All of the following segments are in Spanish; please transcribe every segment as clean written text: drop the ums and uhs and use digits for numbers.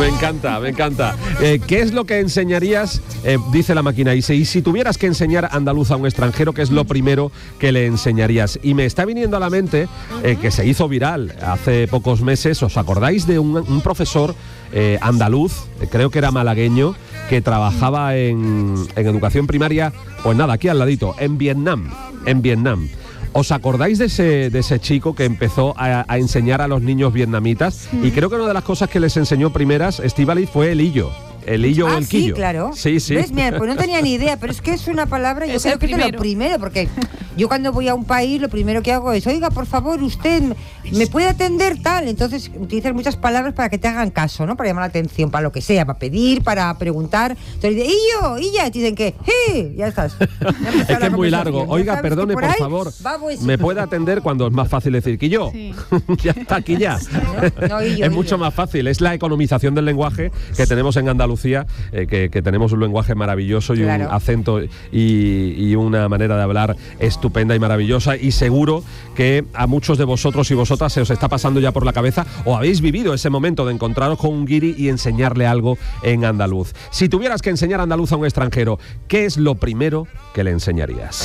Me encanta, me encanta. ¿Qué es lo que enseñarías? Dice la máquina, y si tuvieras que enseñar andaluz a un extranjero, ¿qué es lo primero que le enseñarías? Y me está viniendo a la mente que se hizo viral hace pocos meses. ¿Os acordáis de un profesor andaluz, creo que era malagueño, que trabajaba en educación primaria, pues nada, aquí al ladito, en Vietnam? ¿Os acordáis de ese chico que empezó a enseñar a los niños vietnamitas? Y creo que una de las cosas que les enseñó primeras, Estíbaliz, fue el hillo. El hillo o el quillo. Sí, claro. Sí. ¿Ves? Mira, pues no tenía ni idea, pero es que es una palabra, yo creo que es lo primero, porque yo cuando voy a un país lo primero que hago es, oiga, por favor, usted me puede atender tal. Entonces utilizas muchas palabras para que te hagan caso, ¿no? Para llamar la atención, para lo que sea, para pedir, para preguntar. Entonces dices, y ya te dicen que, ya estás. Es que es muy largo. Oiga, perdone, por favor, ¿me puede atender? Cuando es más fácil decir que yo? Sí. Ya está, aquí ya. No, es mucho más fácil. Es la economización del lenguaje que tenemos en Andalucía. Que tenemos un lenguaje maravilloso y un acento y una manera de hablar estupenda y maravillosa, y seguro que a muchos de vosotros y vosotras se os está pasando ya por la cabeza o habéis vivido ese momento de encontraros con un guiri y enseñarle algo en andaluz. Si tuvieras que enseñar andaluz a un extranjero, ¿qué es lo primero que le enseñarías?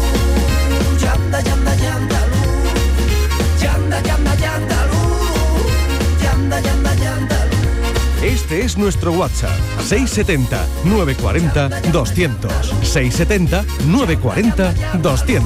Este es nuestro WhatsApp, 670-940-200, 670-940-200.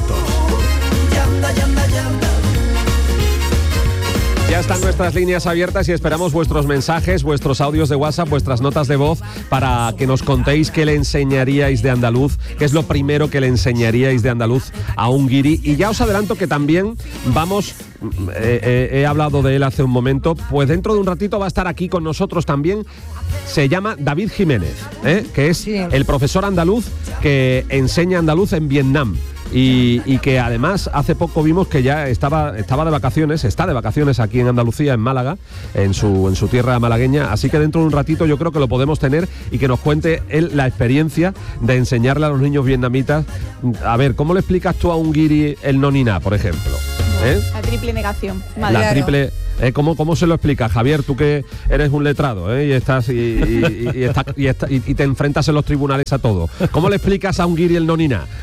Ya están nuestras líneas abiertas y esperamos vuestros mensajes, vuestros audios de WhatsApp, vuestras notas de voz para que nos contéis qué le enseñaríais de andaluz, qué es lo primero que le enseñaríais de andaluz a un guiri. Y ya os adelanto que también vamos, he hablado de él hace un momento, pues dentro de un ratito va a estar aquí con nosotros también. Se llama David Jiménez, que es el profesor andaluz que enseña andaluz en Vietnam. Y que además hace poco vimos que ya estaba de vacaciones, está de vacaciones aquí en Andalucía, en Málaga, en su tierra malagueña, así que dentro de un ratito yo creo que lo podemos tener y que nos cuente él la experiencia de enseñarle a los niños vietnamitas. A ver, ¿cómo le explicas tú a un guiri el no ni na, por ejemplo? La triple negación. La triple... ¿Cómo se lo explica, Javier? Tú que eres un letrado, y estás y te enfrentas en los tribunales a todo. ¿Cómo le explicas a un guiri el no ni na?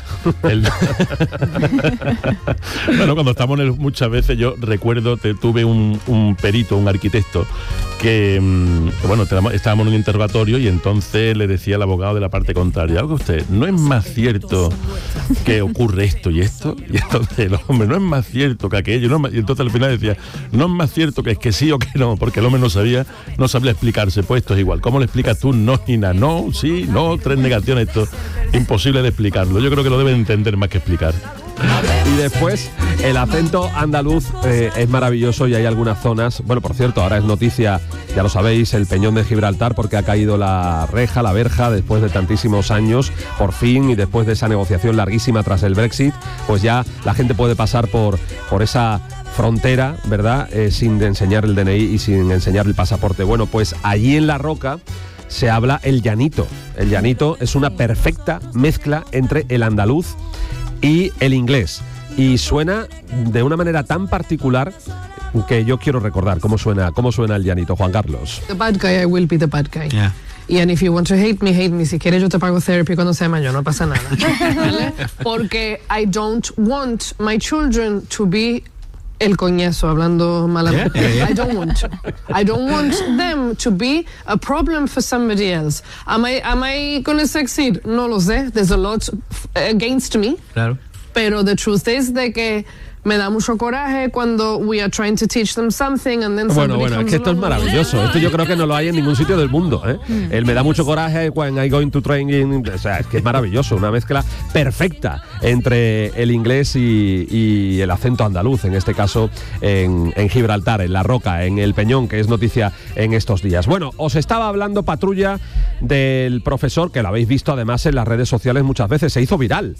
Bueno, cuando estamos muchas veces, yo recuerdo, tuve un perito, un arquitecto, que estábamos en un interrogatorio y entonces le decía al abogado de la parte contraria, algo usted, ¿no es más cierto que ocurre esto y esto? Y entonces el hombre, ¿no es más cierto que aquello? Y entonces al final decía, ¿no es más cierto que es que sí o que no? Porque el hombre no sabía explicarse. Pues esto es igual. ¿Cómo le explicas tú no ni nada? No, sí, no, tres negaciones, esto imposible de explicarlo. Yo creo que lo debe entender más que explicar. Y después el acento andaluz es maravilloso y hay algunas zonas, bueno, por cierto, ahora es noticia, ya lo sabéis, el Peñón de Gibraltar, porque ha caído la reja, la verja, después de tantísimos años, por fin, y después de esa negociación larguísima tras el Brexit, pues ya la gente puede pasar por esa frontera, ¿verdad? Sin enseñar el DNI y sin enseñar el pasaporte. Bueno, pues allí en La Roca se habla el llanito. El llanito es una perfecta mezcla entre el andaluz y el inglés. Y suena de una manera tan particular que yo quiero recordar cómo suena el llanito, Juan Carlos. The bad guy, I will be the bad guy. Yeah. And if you want to hate me, hate me. Si quieres yo te pago therapy cuando sea mayor, no pasa nada. ¿Vale? Porque I don't want my children to be el coñazo, hablando malamente. I don't want to. I don't want them to be a problem for somebody else. Am I going to succeed? No lo sé. There's a lot against me. Claro. Pero the truth is de que me da mucho coraje cuando we are trying to teach them something and then Bueno, es que esto es maravilloso. Esto yo creo que no lo hay en ningún sitio del mundo, Él me da mucho coraje when I going to training. O sea, es que es maravilloso, una mezcla perfecta entre el inglés y el acento andaluz, en este caso en Gibraltar, en La Roca, en el Peñón, que es noticia en estos días. Bueno, os estaba hablando, Patrulla, del profesor, que lo habéis visto además en las redes sociales muchas veces. Se hizo viral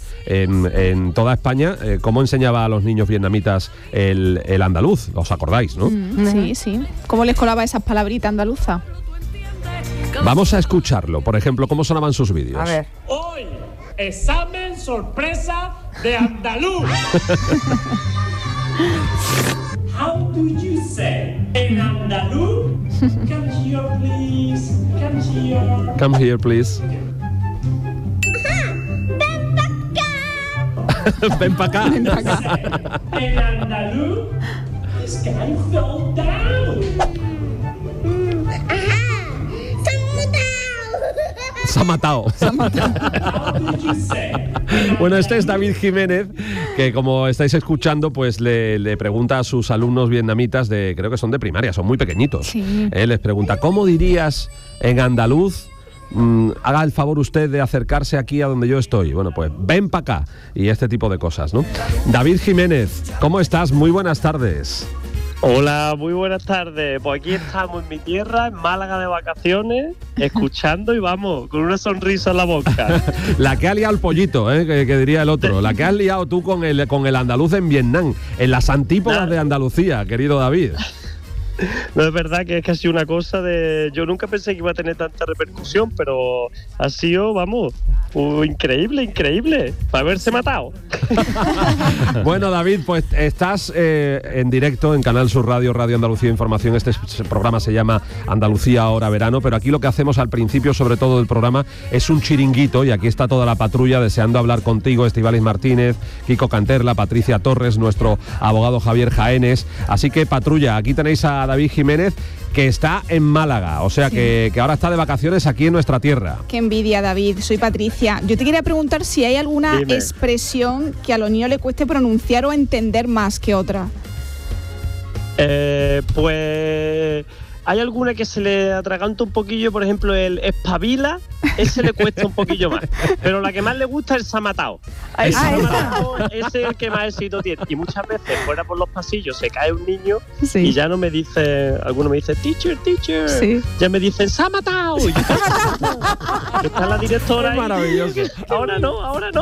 en toda España cómo enseñaba a los niños vietnamitas el andaluz. ¿Os acordáis, no? Sí. ¿Cómo les colaba esas palabritas andaluzas? Vamos a escucharlo. Por ejemplo, ¿cómo sonaban sus vídeos? A ver. Hoy, examen sorpresa de andaluz. How do you say in andaluz? Can you please please. Come here. Come here, please. Ven para acá. En andaluz, this guy fell down. Se ha matado. How did you say? Bueno, este es David Jiménez, que como estáis escuchando, pues le pregunta a sus alumnos vietnamitas creo que son de primaria, son muy pequeñitos. Sí. Les pregunta, ¿cómo dirías en andaluz? Haga el favor usted de acercarse aquí a donde yo estoy. Bueno, pues ven para acá. Y este tipo de cosas, ¿no? David Jiménez, ¿cómo estás? Muy buenas tardes. Hola, muy buenas tardes. Pues aquí estamos en mi tierra, en Málaga de vacaciones, escuchando y vamos, con una sonrisa en la boca. La que ha liado el pollito, que diría el otro. La que has liado tú con el andaluz en Vietnam, en las antípodas de Andalucía, querido David. No, es verdad que es casi una cosa de... Yo nunca pensé que iba a tener tanta repercusión, pero ha sido, vamos, increíble, para haberse matado. Bueno, David, pues estás en directo en Canal Sur Radio, Radio Andalucía Información. Este programa se llama Andalucía Ahora Verano, pero aquí lo que hacemos al principio, sobre todo del programa, es un chiringuito, y aquí está toda la patrulla deseando hablar contigo: Estíbaliz Martínez, Kiko Canterla, Patricia Torres, nuestro abogado Javier Jaénes. Así que, patrulla, aquí tenéis a David Jiménez, que está en Málaga, o sea, que ahora está de vacaciones aquí en nuestra tierra. Qué envidia, David. Soy Patricia. Yo te quería preguntar si hay alguna Dime. expresión que a los niños les cueste pronunciar o entender más que otra. Pues... Hay alguna que se le atraganta un poquillo, por ejemplo, el espabila, ese le cuesta un poquillo más. Pero la que más le gusta es el se ha matado. El se ha matado es el que más éxito tiene. Y muchas veces fuera por los pasillos se cae un niño y ya no me dice, alguno me dice, teacher, Sí. ya me dicen, se ha matado. Y yo, está la directora ahí. Maravilloso. Ahora no.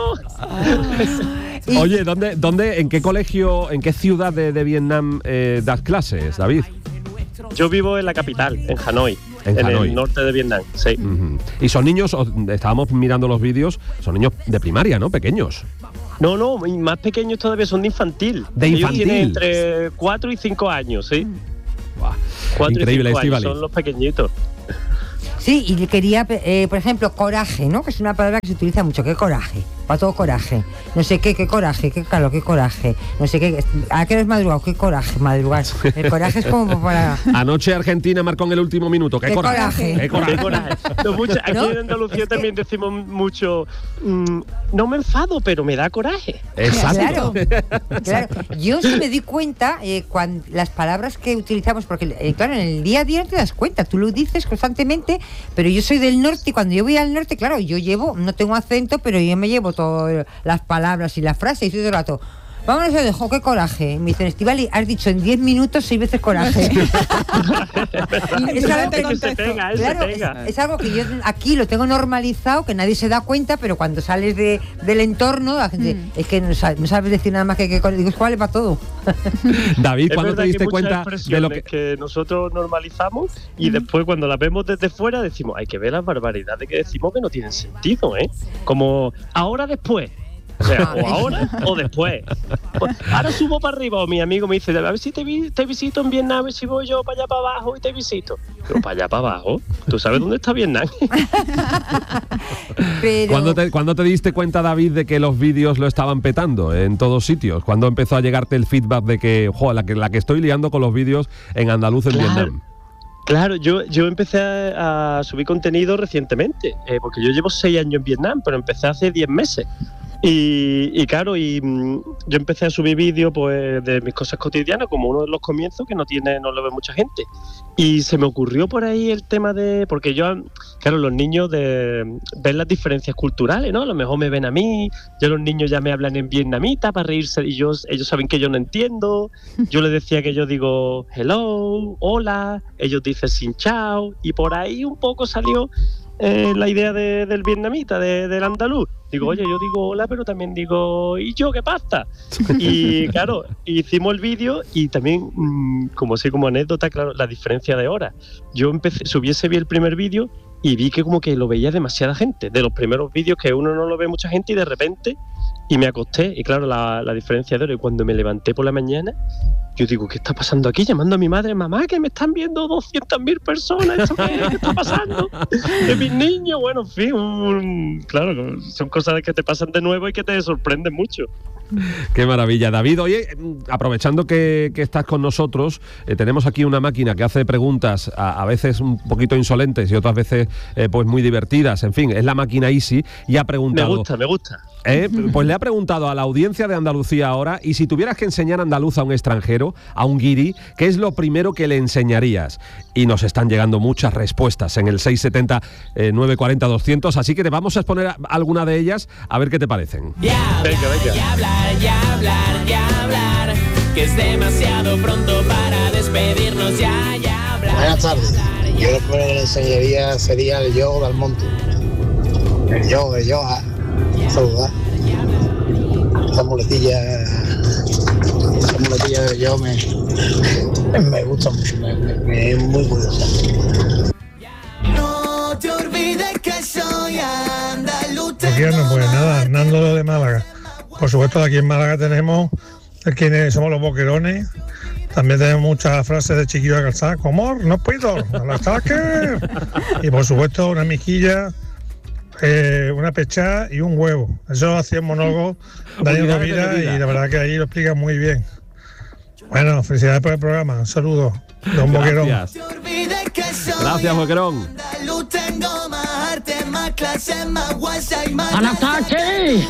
Oye, ¿en qué colegio, en qué ciudad de Vietnam das clases, David? Yo vivo en la capital, en Hanoi, En Hanoi. el norte de Vietnam, sí. Uh-huh. Y son niños, estábamos mirando los vídeos, son niños de primaria, ¿no? Pequeños. No, y más pequeños todavía, son de infantil. De Ellos infantil. tienen entre 4 y 5 años, sí. Buah, 4 increíble, y 5 años, Estíbaliz. son los pequeñitos. Sí, y quería, por ejemplo, coraje, ¿no? Que es una palabra que se utiliza mucho. ¿Qué coraje? Para todo coraje. No sé qué coraje, qué calor, qué coraje. No sé qué. ¿A qué hora es madrugado? ¿Qué coraje madrugar? El coraje es como para... Anoche Argentina marcó en el último minuto. ¡Qué coraje! ¡Qué coraje! Qué coraje. Aquí ¿No? en Andalucía también decimos mucho, no me enfado, pero me da coraje. Exacto. Claro. Yo sí me di cuenta cuando las palabras que utilizamos, porque claro, en el día a día no te das cuenta, tú lo dices constantemente, pero yo soy del norte y cuando yo voy al norte, claro, no tengo acento, pero yo me llevo todas las palabras y las frases y estoy todo el rato. Vámonos a dejo, qué coraje. Me dicen, Estíbaliz, has dicho en 10 minutos 6 veces coraje. Es algo que se pega, claro, se pega. es algo que yo aquí lo tengo normalizado, que nadie se da cuenta, pero cuando sales del entorno, la gente, es que no sabes decir nada más que coraje. Digo, ¿cuál es para todo? David, Es ¿cuándo te verdad que diste hay muchas cuenta de lo expresiones que nosotros normalizamos y después cuando las vemos desde fuera decimos, hay que ver las barbaridades que decimos que no tienen sentido, ¿eh? Como ahora después. O sea, o ahora o después. Pues, ahora subo para arriba, o mi amigo me dice, a ver si te visito en Vietnam, a ver si voy yo para allá para abajo y te visito. Pero para allá para abajo, ¿tú sabes dónde está Vietnam? Pero... ¿Cuándo te diste cuenta, David, de que los vídeos lo estaban petando en todos sitios? ¿Cuándo empezó a llegarte el feedback de que, la que estoy liando con los vídeos en andaluz en Vietnam? Claro, yo empecé a subir contenido recientemente, porque yo llevo 6 años en Vietnam, pero empecé hace 10 meses. Y claro, yo empecé a subir vídeos pues, de mis cosas cotidianas, como uno de los comienzos que no lo ve mucha gente. Y se me ocurrió por ahí el tema de... Porque claro, los niños ven las diferencias culturales, ¿no? A lo mejor me ven a mí, ya los niños ya me hablan en vietnamita para reírse y ellos saben que yo no entiendo. Yo les decía que yo digo hello, hola, ellos dicen sin chao, y por ahí un poco salió la idea del vietnamita, del andaluz. Digo, oye, yo digo hola, pero también digo, ¿y yo qué pasa? Y claro, hicimos el vídeo y también, como anécdota, claro, la diferencia de horas. Yo vi el primer vídeo y vi que como que lo veía demasiada gente. De los primeros vídeos que uno no lo ve mucha gente y de repente y me acosté. Y claro, la diferencia de hora. Y cuando me levanté por la mañana, yo digo, ¿qué está pasando aquí? Llamando a mi madre, mamá, que me están viendo 200.000 personas. ¿Esto qué está pasando? De mis niños. Bueno, en fin, claro, son cosas que te pasan de nuevo y que te sorprenden mucho. Qué maravilla, David. Oye, aprovechando que estás con nosotros, tenemos aquí una máquina que hace preguntas a veces un poquito insolentes y otras veces pues muy divertidas. En fin, es la máquina Easy y ha preguntado... Me gusta. Pues le ha preguntado a la audiencia de Andalucía ahora, y si tuvieras que enseñar andaluz a un extranjero, a un guiri, ¿qué es lo primero que le enseñarías? Y nos están llegando muchas respuestas en el 670 940 200, así que te vamos a exponer alguna de ellas a ver qué te parecen. Venga. Ya hablar, que es demasiado pronto para despedirnos, ya hablar. Buenas tardes. Yo lo primero que le enseñaría sería el yoga del monte. El yoga. Saludar. Esa muletilla de yo me gusta mucho, me es muy curiosa. No te olvides que soy andaluz. Aquí no, pues nada, Hernando de Málaga. Por supuesto, aquí en Málaga tenemos quienes somos los boquerones. También tenemos muchas frases de Chiquillo de Calzada, como no puedo, al ataque. Y por supuesto, una mejilla, una pechá y un huevo. Eso hacía el monólogo Daniel Rovira y la verdad que ahí lo explica muy bien. Bueno, felicidades por el programa. Un saludo, don Boquerón. Gracias, Boquerón. ¡Al ataque!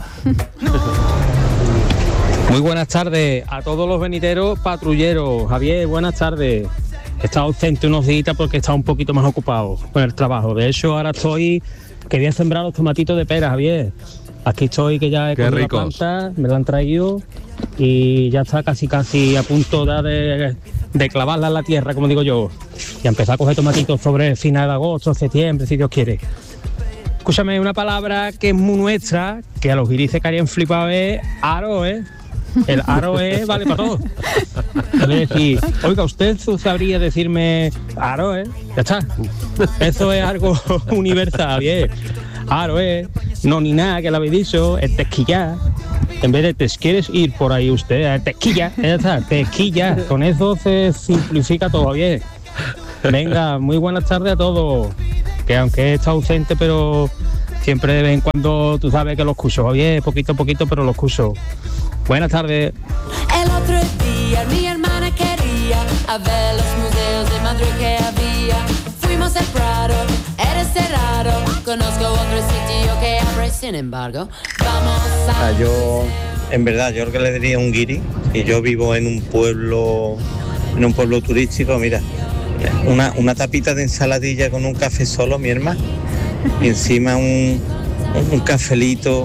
Muy buenas tardes a todos los venideros patrulleros. Javier, buenas tardes. He estado ausente unos días porque he estado un poquito más ocupado con el trabajo. De hecho, ahora quería sembrar los tomatitos de pera, Javier. Aquí estoy, que ya he cogido la planta, me la han traído y ya está casi a punto de clavarla en la tierra, como digo yo. Y a empezar a coger tomatitos sobre final de agosto, septiembre, si Dios quiere. Escúchame, una palabra que es muy nuestra, que a los guiris que harían flipado es aro, ¿eh? El aro vale para todo. Es decir, oiga, usted sabría decirme aro, ya está. Eso es algo universal, bien. Aro, no ni nada, que lo habéis dicho, es tesquillar. En vez de te quieres ir por ahí usted, tesquilla, ya está, tesquilla. Con eso se simplifica todo, bien. Venga, muy buenas tardes a todos. Que aunque he estado ausente, pero siempre de vez en cuando tú sabes que lo escucho, bien, poquito a poquito, pero lo escucho. Buenas tardes. El otro día mi hermana quería a ver los museos de Madrid que había. Fuimos al Prado, eres raro. Conozco otro sitio que abre, sin embargo. Vamos a... Yo, en verdad, yo lo que le diría a un guiri, y yo vivo en un pueblo turístico, mira, una tapita de ensaladilla con un café solo, mi hermano, y encima un cafelito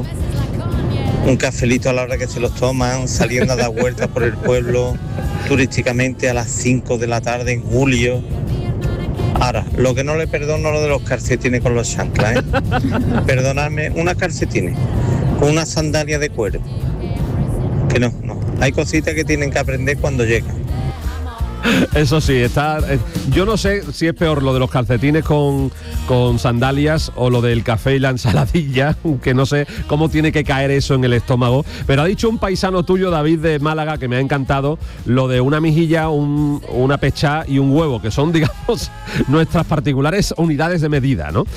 a la hora que se los toman, saliendo a dar vueltas por el pueblo turísticamente a las 5 de la tarde en julio. Ahora, lo que no le perdono es lo de los calcetines con los chanclas, Perdonadme, unas calcetines con una sandalia de cuero. Que no. Hay cositas que tienen que aprender cuando llegan. Eso sí, yo no sé si es peor lo de los calcetines con sandalias o lo del café y la ensaladilla, que no sé cómo tiene que caer eso en el estómago, pero ha dicho un paisano tuyo, David de Málaga, que me ha encantado, lo de una mejilla, una pechá y un huevo, que son, digamos, nuestras particulares unidades de medida, ¿no?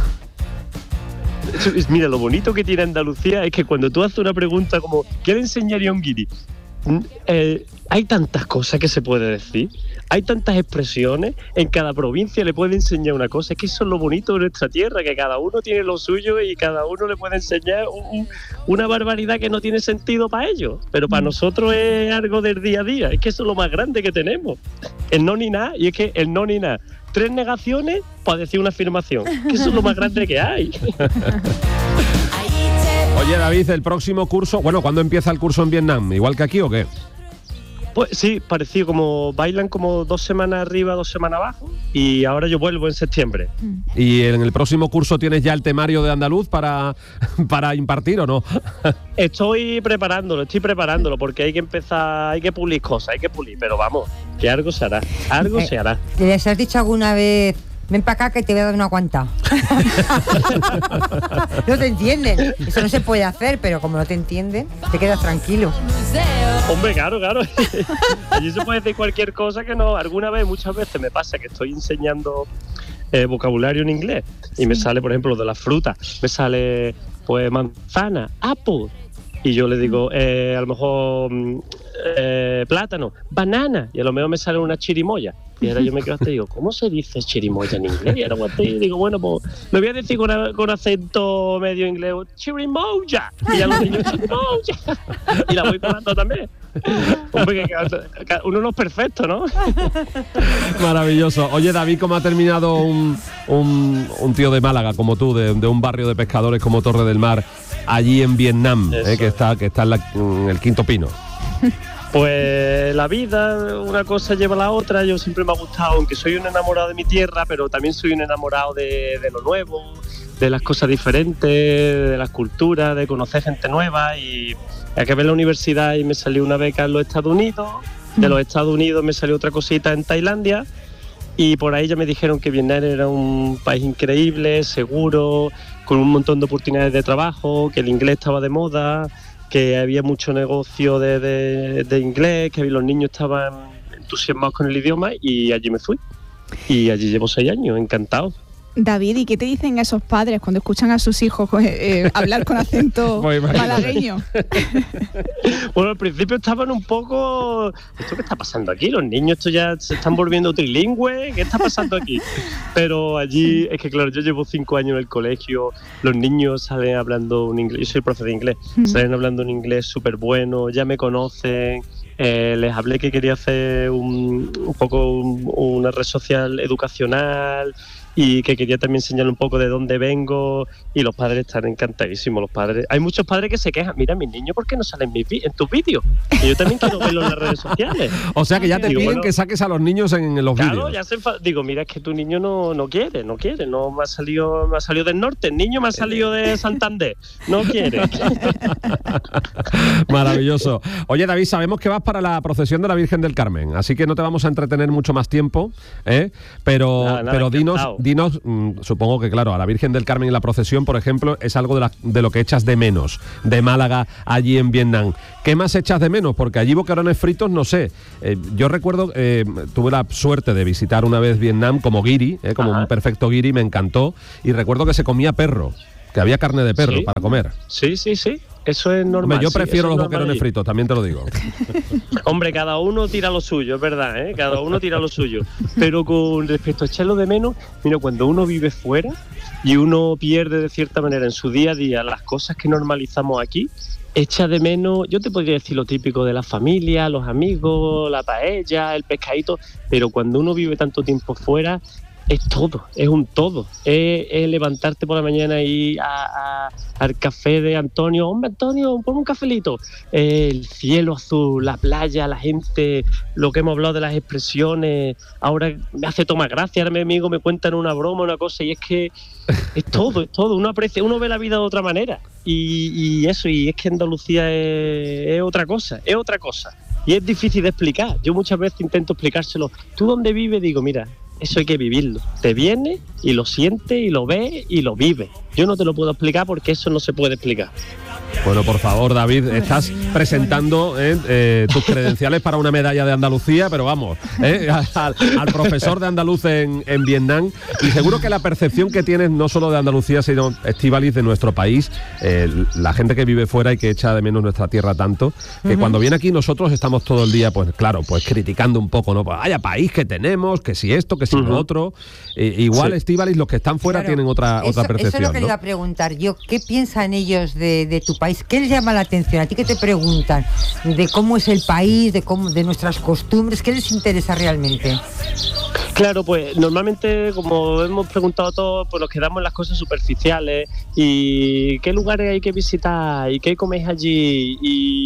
Mira, lo bonito que tiene Andalucía es que cuando tú haces una pregunta como ¿qué le enseñaría a un guiri? Hay tantas cosas que se puede decir, hay tantas expresiones, en cada provincia le puede enseñar una cosa. Es que eso es lo bonito de nuestra tierra, que cada uno tiene lo suyo y cada uno le puede enseñar una barbaridad que no tiene sentido para ellos, pero para nosotros es algo del día a día. Es que eso es lo más grande que tenemos, el no ni nada. Y es que el no ni nada, 3 negaciones para decir una afirmación, que eso es lo más grande que hay. Oye, David, el próximo curso, ¿cuándo empieza el curso en Vietnam? ¿Igual que aquí o qué? Pues sí, parecido, como bailan como 2 semanas arriba, 2 semanas abajo, y ahora yo vuelvo en septiembre. ¿Y en el próximo curso tienes ya el temario de andaluz para impartir o no? Estoy preparándolo, porque hay que empezar, hay que pulir cosas, pero vamos, que algo se hará, se hará. ¿Les has dicho alguna vez ven para acá que te voy a dar una guanta. No te entienden. Eso no se puede hacer, pero como no te entienden, te quedas tranquilo. Hombre, claro. Allí se puede decir cualquier cosa que no. Muchas veces me pasa que estoy enseñando vocabulario en inglés y me sale, por ejemplo, lo de las frutas. Me sale, pues, manzana, apple. Y yo le digo, a lo mejor plátano, banana. Y a lo mejor me sale una chirimoya. Y ahora yo me quedo hasta y digo, ¿cómo se dice chirimoya en inglés? Y ahora digo, bueno, pues lo voy a decir con acento medio inglés, chirimoya. Y ya los niños, chirimoya. Y la voy pegando también. Hombre, que uno no es perfecto, ¿no? Maravilloso. Oye, David, ¿cómo ha terminado un tío de Málaga como tú, de un barrio de pescadores como Torre del Mar, allí en Vietnam, que está en el Quinto Pino? Pues la vida, una cosa lleva a la otra. Yo siempre me ha gustado, aunque soy un enamorado de mi tierra, pero también soy un enamorado de lo nuevo, de las cosas diferentes, de las culturas, de conocer gente nueva. Y acabé en la universidad y me salió una beca en los Estados Unidos. De los Estados Unidos me salió otra cosita en Tailandia. Y por ahí ya me dijeron que Vietnam era un país increíble, seguro, con un montón de oportunidades de trabajo, que el inglés estaba de moda, que había mucho negocio de inglés, que los niños estaban entusiasmados con el idioma, y allí me fui. Y allí llevo 6 años, encantado. David, ¿y qué te dicen esos padres cuando escuchan a sus hijos hablar con acento malagueño? Bueno, al principio estaban un poco... ¿Esto qué está pasando aquí? Los niños esto ya se están volviendo trilingües. ¿Qué está pasando aquí? Pero allí, es que claro, yo llevo 5 años en el colegio, los niños salen hablando un inglés, yo soy profe de inglés, salen hablando un inglés súper bueno, ya me conocen. Les hablé que quería hacer un poco una red social educacional y que quería también enseñarle un poco de dónde vengo, y los padres están encantadísimos. Los padres, hay muchos padres que se quejan, mira, mis niños, ¿por qué no salen en tus vídeos? Y yo también quiero verlos en las redes sociales. O sea que ya te piden que saques a los niños en los vídeos. Claro, ya digo, mira, es que tu niño no quiere, no me ha salido del norte, el niño me ha salido de Santander, no quiere. Maravilloso. Oye, David, sabemos que vas para la procesión de la Virgen del Carmen, así que no te vamos a entretener mucho más tiempo, pero dinos, supongo que claro, a la Virgen del Carmen y la procesión, por ejemplo, es algo de lo que echas de menos de Málaga allí en Vietnam. ¿Qué más echas de menos? Porque allí boquerones fritos, no sé. Yo recuerdo, tuve la suerte de visitar una vez Vietnam como guiri, como un perfecto guiri, me encantó, y recuerdo que se comía perro, que había carne de perro para comer. Sí. Eso es normal. Yo prefiero los boquerones fritos, también te lo digo. Hombre, cada uno tira lo suyo, es verdad, ¿eh? Cada uno tira lo suyo. Pero con respecto a echarlo de menos, mira, cuando uno vive fuera y uno pierde de cierta manera en su día a día las cosas que normalizamos aquí, echa de menos, yo te podría decir lo típico de la familia, los amigos, la paella, el pescadito, pero cuando uno vive tanto tiempo fuera, es todo, es un todo. Es levantarte por la mañana y al café de Antonio. Hombre, Antonio, ponme un cafelito. El cielo azul, la playa, la gente, lo que hemos hablado de las expresiones. Ahora me hace tomar gracia, ahora mi amigo me cuentan una broma, una cosa, y es que es todo. Uno aprecia, uno ve la vida de otra manera. Y eso, y es que Andalucía es otra cosa, Y es difícil de explicar. Yo muchas veces intento explicárselo. ¿Tú dónde vives? Digo, mira, eso hay que vivirlo. Te viene y lo sientes y lo ves y lo vives. Yo no te lo puedo explicar porque eso no se puede explicar. Bueno, por favor, David, estás presentando tus credenciales para una medalla de Andalucía, pero vamos, al profesor de andaluz en Vietnam, y seguro que la percepción que tienes no solo de Andalucía, sino, Estíbaliz, de nuestro país, la gente que vive fuera y que echa de menos nuestra tierra tanto, que cuando viene aquí nosotros estamos todo el día, pues claro, pues criticando un poco, ¿no? Pues, vaya país que tenemos, que si esto, que si lo otro. Igual, sí. Estíbaliz, los que están fuera tienen otra percepción. Eso es lo que le iba a preguntar yo. ¿Qué piensan ellos de tu país? ¿Qué les llama la atención? ¿A ti qué te preguntan? ¿De cómo es el país? ¿De nuestras costumbres? ¿Qué les interesa realmente? Claro, pues normalmente, como hemos preguntado todos, pues nos quedamos en las cosas superficiales. ¿Y qué lugares hay que visitar? ¿Y qué coméis allí?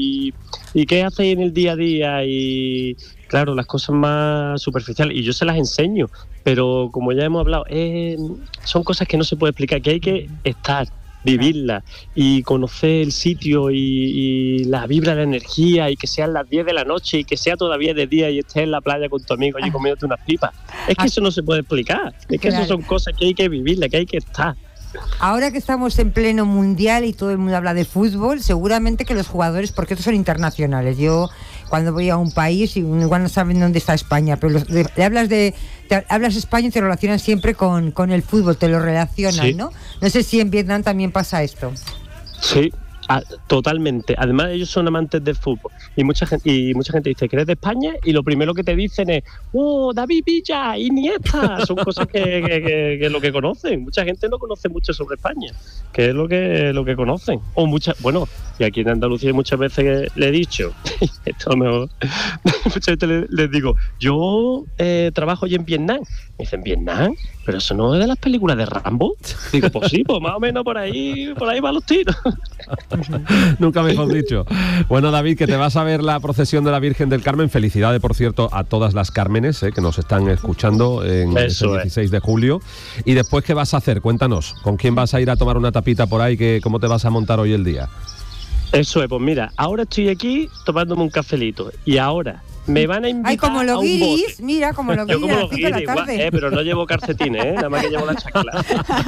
¿Y qué hacéis en el día a día? Y claro, las cosas más superficiales. Y yo se las enseño, pero como ya hemos hablado, son cosas que no se puede explicar, que hay que estar vivirla y conocer el sitio y la vibra, la energía, y que sean las 10 de la noche y que sea todavía de día y estés en la playa con tu amigo y comiéndote unas pipas. Es que eso no se puede explicar. Es que eso son cosas que hay que vivirlas, que hay que estar. Ahora que estamos en pleno mundial y todo el mundo habla de fútbol, seguramente que los jugadores, porque estos son internacionales, yo cuando voy a un país igual no saben dónde está España, pero hablas España y te relacionas siempre con el fútbol, te lo relacionan, sí. ¿No? No sé si en Vietnam también pasa esto. Sí. Totalmente. Además, ellos son amantes del fútbol y mucha gente dice que eres de España y lo primero que te dicen es David Villa, Iniesta. Son cosas que lo que conocen. Mucha gente no conoce mucho sobre España, que es lo que conocen. Y aquí en Andalucía muchas veces le he dicho, esto mejor, muchas veces les digo, yo trabajo ya en Vietnam. Me dicen, ¿Vietnam? ¿Pero eso no es de las películas de Rambo? Digo, pues sí, pues más o menos por ahí van los tiros. Nunca mejor dicho. Bueno, David, que te vas a ver la procesión de la Virgen del Carmen. Felicidades, por cierto, a todas las Cármenes que nos están escuchando en el 16 de julio. Y después, ¿qué vas a hacer? Cuéntanos, ¿con quién vas a ir a tomar una tapita por ahí? ¿Cómo te vas a montar hoy el día? Eso es, pues mira, ahora estoy aquí tomándome un cafelito y ahora me van a invitar como lo a un guiris, bote. Mira, como lo guiris, yo como a las 5 de la tarde. Igual, pero no llevo calcetines, nada más que llevo la chancla.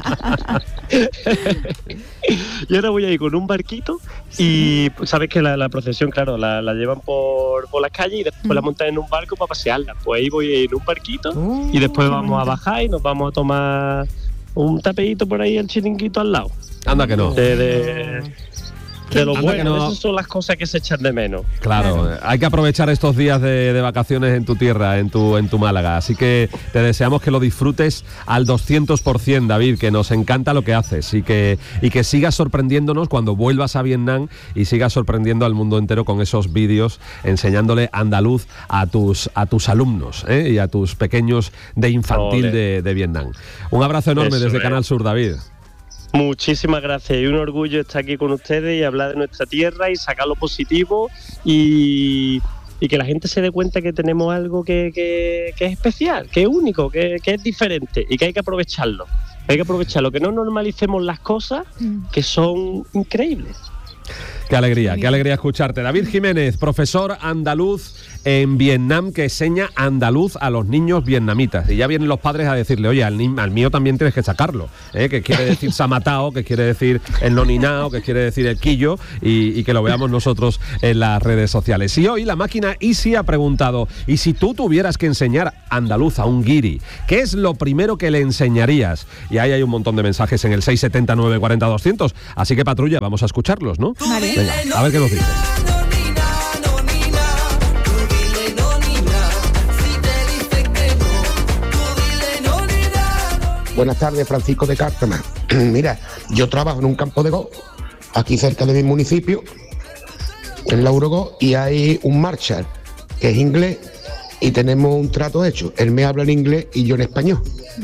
Y ahora voy a ir con un barquito y sabes que la procesión, claro, la llevan por las calles y después la montan en un barco para pasearla. Pues ahí voy en un barquito y después vamos a bajar y nos vamos a tomar un tapeíto por ahí, el chiringuito al lado. Anda que no. De lo bueno, esas son las cosas que se echan de menos. Claro, hay que aprovechar estos días de vacaciones en tu tierra, en tu Málaga. Así que te deseamos que lo disfrutes al 200%, David, que nos encanta lo que haces y que sigas sorprendiéndonos cuando vuelvas a Vietnam y sigas sorprendiendo al mundo entero con esos vídeos enseñándole andaluz a tus alumnos y a tus pequeños de infantil de Vietnam. Un abrazo enorme desde Canal Sur, David. Muchísimas gracias y un orgullo estar aquí con ustedes y hablar de nuestra tierra y sacar lo positivo y que la gente se dé cuenta que tenemos algo que es especial, que es único, que es diferente y que hay que aprovecharlo. Que no normalicemos las cosas que son increíbles. Qué alegría escucharte. David Jiménez, profesor andaluz en Vietnam, que enseña andaluz a los niños vietnamitas. Y ya vienen los padres a decirle, oye, al mío también tienes que sacarlo, que quiere decir samatao, que quiere decir el noninao, que quiere decir el quillo, y que lo veamos nosotros en las redes sociales. Y hoy la máquina Easy ha preguntado, ¿y si tú tuvieras que enseñar andaluz a un guiri, qué es lo primero que le enseñarías? Y ahí hay un montón de mensajes en el 679 40 200. Así que, patrulla, vamos a escucharlos, ¿no? Vale. Venga, a ver qué nos dicen. Buenas tardes, Francisco de Cártama. Mira, yo trabajo en un campo de golf, aquí cerca de mi municipio, en la Eurogolf, y hay un Marshall, que es inglés, y tenemos un trato hecho. Él me habla en inglés y yo en español.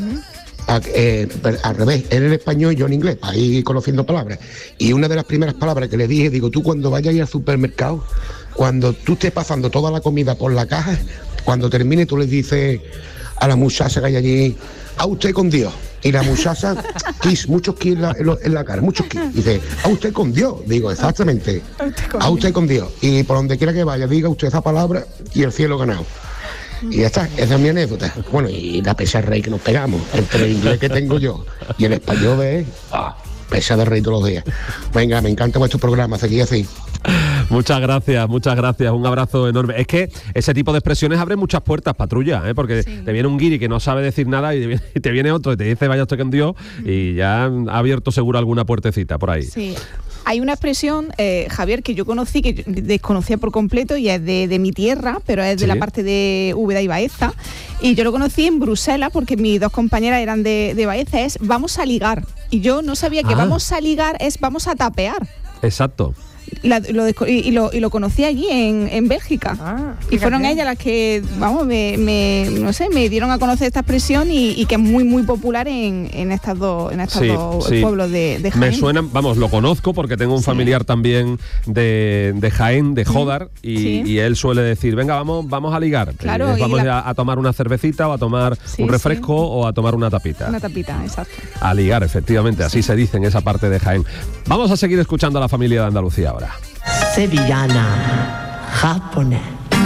Al revés, él en español y yo en inglés, ahí conociendo palabras. Y una de las primeras palabras que le dije, digo, tú cuando vayas a ir al supermercado, cuando tú estés pasando toda la comida por la caja, cuando termine tú le dices a la muchacha que hay allí, a usted con Dios. Y la muchacha, muchos kiss en la cara, muchos kiss. Dice, a usted con Dios. Digo, exactamente, a usted con Dios. Y por donde quiera que vaya, diga usted esa palabra y el cielo ganado. Y ya está, esa es mi anécdota. Bueno, y la pesa de rey que nos pegamos, entre el inglés que tengo yo y el español de pesa de rey todos los días. Venga, me encanta vuestro programa, seguid así. Muchas gracias, un abrazo enorme. Es que ese tipo de expresiones abre muchas puertas, patrulla, porque te viene un guiri que no sabe decir nada y te viene otro y te dice vaya usted con Dios y ya ha abierto seguro alguna puertecita por ahí. Sí. Hay una expresión, Javier, que yo conocí, que yo desconocía por completo y es de mi tierra, pero es de la parte de Úbeda y Baeza. Y yo lo conocí en Bruselas porque mis dos compañeras eran de Baeza, es vamos a ligar. Y yo no sabía que vamos a ligar es vamos a tapear. Exacto. lo conocí allí en Bélgica. Y fueron ellas las que, vamos, no sé, me dieron a conocer esta expresión y que es muy, muy popular en estos dos pueblos de Jaén. Me suenan, vamos, lo conozco porque tengo un familiar también de Jaén, de Jódar, y él suele decir, venga, vamos a ligar. Claro, vamos a tomar una cervecita o a tomar un refresco o a tomar una tapita. Una tapita, exacto. A ligar, efectivamente, así se dice en esa parte de Jaén. Vamos a seguir escuchando a la familia de Andalucía ahora. Sevillana, japonés.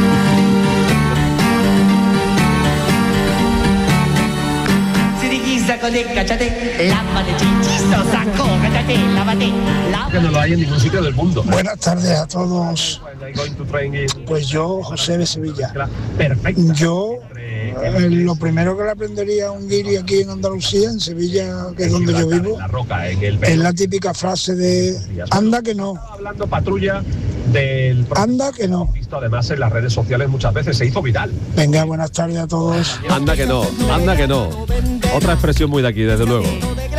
Que no lo hay en ningún sitio del mundo. Buenas tardes a todos. Pues yo, José de Sevilla. Yo lo primero que le aprendería a un guiri aquí en Andalucía, en Sevilla, que es donde yo vivo, es la típica frase de anda que no. Hablando patrulla del anda que no. Visto además en las redes sociales muchas veces, se hizo viral. Venga, buenas tardes a todos. Anda que no, anda que no. Otra expresión muy de aquí, desde luego.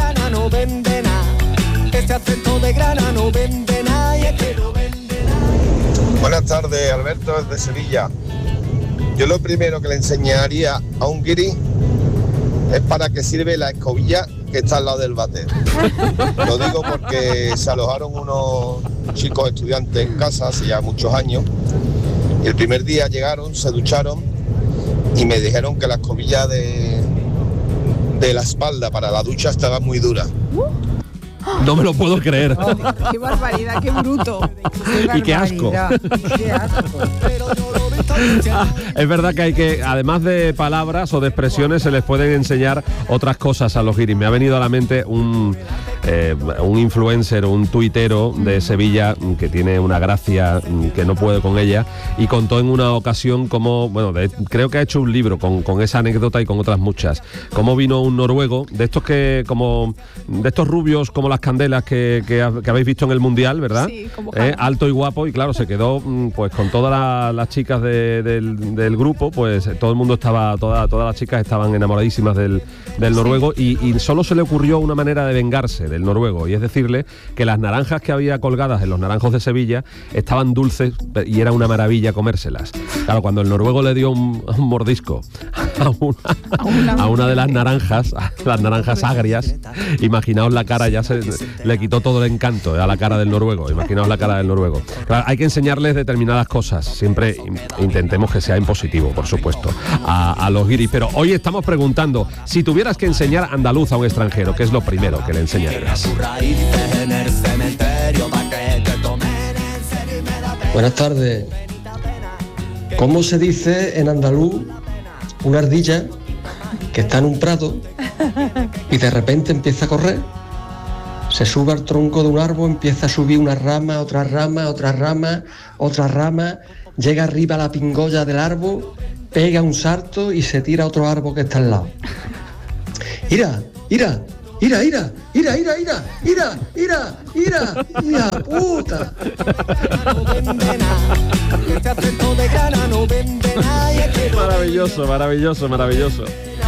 Este acento de grana no vende nada y es que no vende nada. Buenas tardes, Alberto desde Sevilla. Yo lo primero que le enseñaría a un guiri es para qué sirve la escobilla que está al lado del váter. Lo digo porque se alojaron unos chicos estudiantes en casa hace ya muchos años y el primer día llegaron, se ducharon y me dijeron que la escobilla de la espalda para la ducha estaba muy dura. No me lo puedo creer. Qué barbaridad, qué bruto. Y qué asco. Es verdad que hay que, además de palabras o de expresiones, se les pueden enseñar otras cosas a los guiris. Me ha venido a la mente un influencer, un tuitero de Sevilla que tiene una gracia que no puede con ella, y contó en una ocasión cómo, bueno, creo que ha hecho un libro con esa anécdota y con otras muchas, cómo vino un noruego, de estos rubios como las candelas que habéis visto en el Mundial, ¿verdad? Sí, como alto y guapo, y claro, se quedó pues con todas las chicas del grupo, pues todo el mundo estaba, todas las chicas estaban enamoradísimas del noruego, y solo se le ocurrió una manera de vengarse del noruego, y es decirle que las naranjas que había colgadas en los naranjos de Sevilla estaban dulces y era una maravilla comérselas. Claro, cuando el noruego le dio un mordisco a una de las naranjas agrias, imaginaos la cara, ya le quitó todo el encanto a la cara del noruego. Imaginaos la cara del noruego. Claro, hay que enseñarles determinadas cosas, siempre intentemos que sea en positivo, por supuesto, a los guiris. Pero hoy estamos preguntando, si tuvieras que enseñar andaluz a un extranjero, ¿qué es lo primero que le enseñarías? Buenas tardes. ¿Cómo se dice en andaluz una ardilla que está en un prado y de repente empieza a correr? Se sube al tronco de un árbol, empieza a subir una rama, otra rama, otra rama, otra rama, llega arriba a la pingolla del árbol, pega un salto y se tira a otro árbol que está al lado. ¡Ira! ¡Ira! ¡Ira, ira! ¡Ira, ira, ira! ¡Ira, ira, ira! ¡Hija puta! Maravilloso, maravilloso, maravilloso.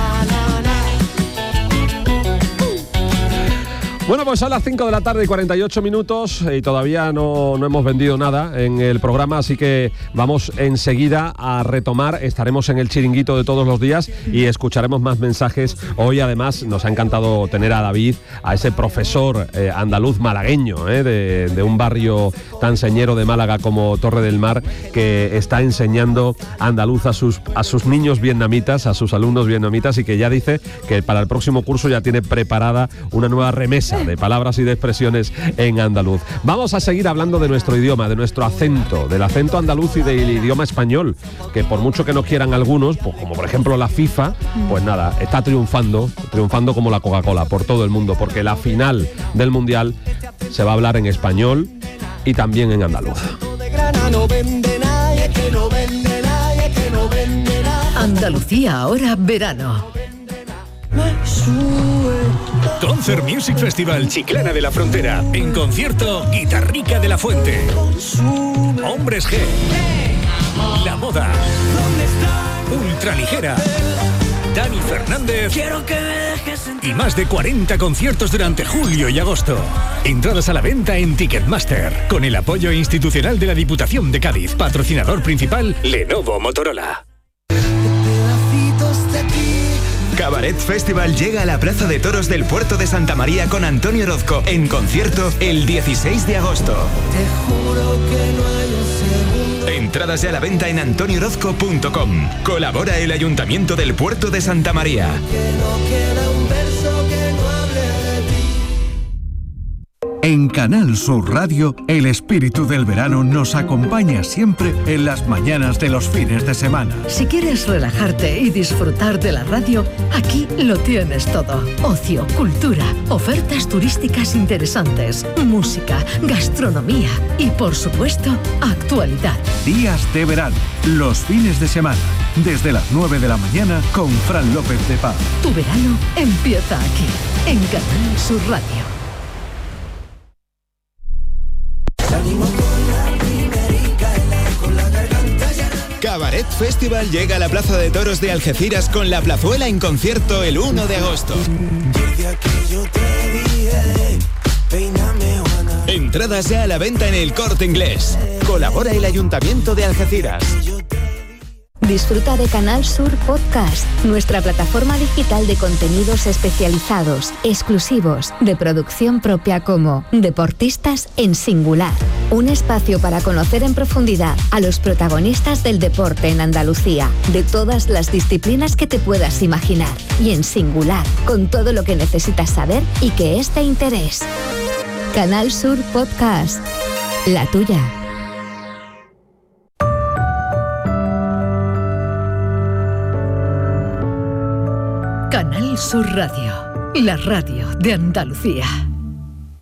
Bueno, pues son las 5 de la tarde y 48 minutos y todavía no hemos vendido nada en el programa, así que vamos enseguida a retomar. Estaremos en el chiringuito de todos los días y escucharemos más mensajes. Hoy además nos ha encantado tener a David, a ese profesor andaluz malagueño de un barrio tan señero de Málaga como Torre del Mar, que está enseñando andaluz a sus niños vietnamitas, a sus alumnos vietnamitas, y que ya dice que para el próximo curso ya tiene preparada una nueva remesa de palabras y de expresiones en andaluz. Vamos a seguir hablando de nuestro idioma, de nuestro acento, del acento andaluz y del idioma español, que por mucho que no quieran algunos, pues como por ejemplo la FIFA, pues nada, está triunfando como la Coca-Cola por todo el mundo, porque la final del Mundial se va a hablar en español y también en andaluz. Andalucía ahora verano. Concert Music Festival Chiclana de la Frontera. En concierto, Guitarrica de la Fuente. Hombres G. La Moda. Ultraligera. Dani Fernández. Quiero que me dejes sentir. y más de 40 conciertos durante julio y agosto. Entradas a la venta en Ticketmaster, con el apoyo institucional de la Diputación de Cádiz. Patrocinador principal, Lenovo Motorola. Cabaret Festival llega a la Plaza de Toros del Puerto de Santa María con Antonio Orozco en concierto el 16 de agosto. Entradas ya a la venta en antoniorozco.com. Colabora el Ayuntamiento del Puerto de Santa María. En Canal Sur Radio, el espíritu del verano nos acompaña siempre en las mañanas de los fines de semana. Si quieres relajarte y disfrutar de la radio, aquí lo tienes todo. Ocio, cultura, ofertas turísticas interesantes, música, gastronomía y, por supuesto, actualidad. Días de verano, los fines de semana, desde las 9 de la mañana con Fran López de Paz. Tu verano empieza aquí, en Canal Sur Radio. Cabaret Festival llega a la Plaza de Toros de Algeciras con La Plazuela en concierto el 1 de agosto. Entradas ya a la venta en El Corte Inglés. Colabora el Ayuntamiento de Algeciras. Disfruta de Canal Sur Podcast, nuestra plataforma digital de contenidos especializados, exclusivos, de producción propia como Deportistas en Singular. Un espacio para conocer en profundidad a los protagonistas del deporte en Andalucía, de todas las disciplinas que te puedas imaginar. Y en singular, con todo lo que necesitas saber y que es de interés. Canal Sur Podcast, la tuya. Canal Sur Radio, la radio de Andalucía.